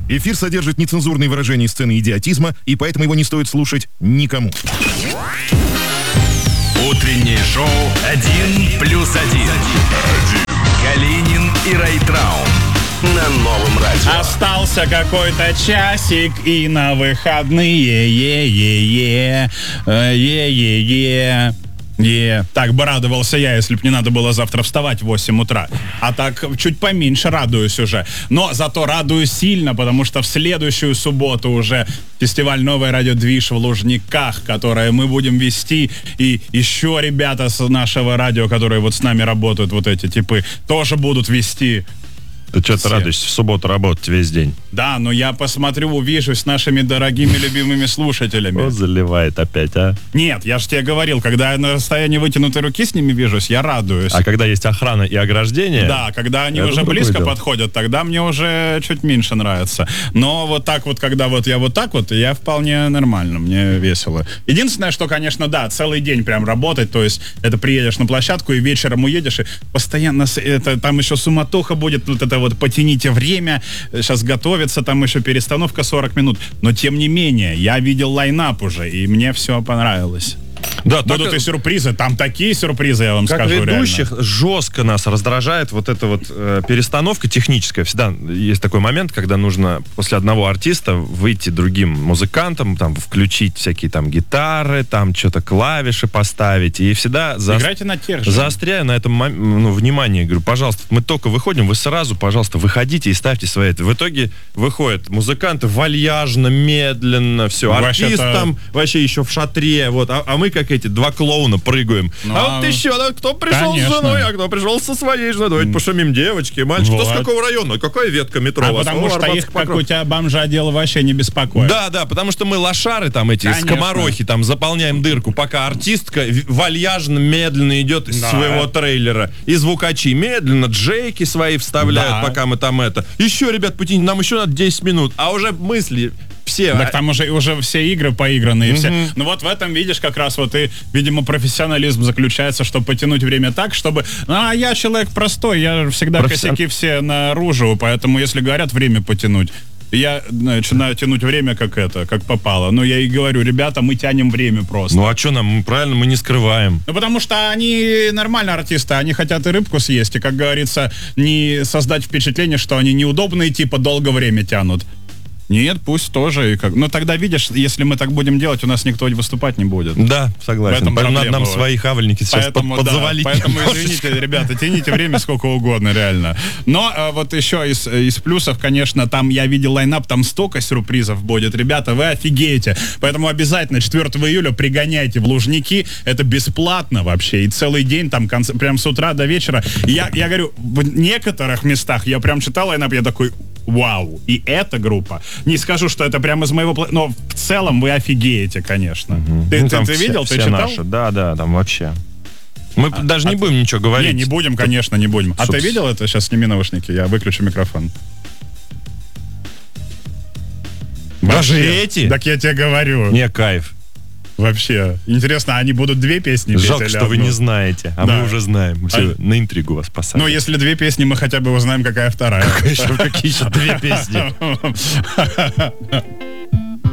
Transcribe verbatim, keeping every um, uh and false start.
Эфир содержит нецензурные выражения, сцены идиотизма, и поэтому его не стоит слушать никому. Утреннее шоу «Один плюс один». Калинин и Райтрау на Новом радио. Остался какой-то часик и на выходные. Е-е-е. Е-е-е. Е. Так бы радовался я, если бы не надо было завтра вставать в восемь утра. А так чуть поменьше радуюсь уже. Но зато радуюсь сильно, потому что в следующую субботу уже фестиваль «Новое радиодвиж» в Лужниках, который мы будем вести. И еще ребята с нашего радио, которые вот с нами работают, вот эти типы, тоже будут вести. Ты что-то радуешься в субботу работать весь день. Да, но я посмотрю, увижусь с нашими дорогими любимыми слушателями. Вот заливает опять, а? Нет, я же тебе говорил, когда я на расстоянии вытянутой руки с ними вижусь, я радуюсь. А когда есть охрана и ограждение? Да, когда они это уже близко дело. подходят, тогда мне уже чуть меньше нравится. Но вот так вот, когда вот я вот так вот, я вполне нормально, мне весело. Единственное, что, конечно, да, целый день прям работать, то есть это приедешь на площадку и вечером уедешь, и постоянно это, там еще суматоха будет, вот это вот потяните время, сейчас готовится, там еще перестановка сорок минут. Но тем не менее, я видел лайнап уже, и мне все понравилось. Да, будут так, и сюрпризы, там такие сюрпризы, я вам как скажу, ведущих реально. Жестко нас раздражает вот эта вот э, перестановка техническая. Всегда есть такой момент, когда нужно после одного артиста выйти другим музыкантам, там включить всякие там гитары, там что-то клавиши поставить, и всегда за... Играйте на тех же. Заостряю на этом ну, внимание, говорю, пожалуйста, мы только выходим, вы сразу, пожалуйста, выходите и ставьте свои. В итоге выходят музыканты вальяжно, медленно, все, артист Вообще-то... там вообще еще в шатре, вот, а, а мы как эти два клоуна прыгаем. Ну, а вот еще, да, кто пришел конечно. с женой, а кто пришел со своей женой. Давайте пошумим, девочки, мальчики. Вот. Кто с какого района? Какая ветка метро? А у вас? потому О, что Арбатский их, как покров. у тебя бомжа, дело вообще не беспокоит. Да, да, потому что мы лошары там эти, Конечно. скоморохи, там заполняем дырку, пока артистка вальяжно, медленно идет из Да. своего трейлера. И звукачи медленно джейки свои вставляют, Да. пока мы там это. Еще, ребят, потяните, нам еще надо десять минут. А уже мысли все. Так там уже, уже все игры поиграны. И все. Мгм. Ну вот в этом, видишь, как раз вот и, видимо, профессионализм заключается, чтобы потянуть время так, чтобы... А я человек простой, я всегда Профессион- косяки все наружу, поэтому если говорят время потянуть, я начинаю тянуть время как это, как попало. Но я и говорю, ребята, мы тянем время просто. Ну а что нам, мы, правильно, мы не скрываем. Ну, потому что они нормальные артисты, они хотят и рыбку съесть, и, как говорится, не создать впечатление, что они неудобные, типа, долго время тянут. Нет, пусть тоже. И как... Но тогда, видишь, если мы так будем делать, у нас никто выступать не будет. Да, согласен. В этом Поэтому надо проблема нам вот. свои хавальники сейчас Поэтому, под, да, подзавалить. поэтому немножечко. извините, ребята, тяните время сколько угодно, реально. Но а, вот еще из, из плюсов, конечно, там я видел лайнап, там столько сюрпризов будет. Ребята, вы офигеете. Поэтому обязательно четвёртого июля пригоняйте в Лужники. Это бесплатно вообще. И целый день там, конц... прям с утра до вечера. И я, я говорю, в некоторых местах я прям читал лайнап, я такой... Вау. И эта группа. Не скажу, что это прямо из моего... Но в целом вы офигеете, конечно. Мгм. Ты, Ну, ты- там ты все- видел? Ты все читал? наши. Да, да, там вообще. Мы А- даже а не ты- будем ничего говорить. Не, не будем, конечно, не будем. А Чтоб- ты видел это? Сейчас сними наушники, я выключу микрофон. Даже Вообще. эти? Так я тебе говорю. Не, кайф. Вообще. Интересно, они будут две песни петь Жалко, или что вы одну? не знаете, а Да. мы уже знаем. Все, А- на интригу вас посадим. Ну, если две песни, мы хотя бы узнаем, какая вторая. Какие еще две песни?